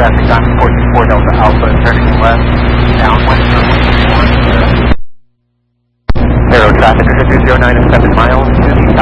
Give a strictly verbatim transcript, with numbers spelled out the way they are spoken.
traffic on forty-four Delta Alpha, turning west, downwind runway four. Aero traffic, two zero nine at seven miles to the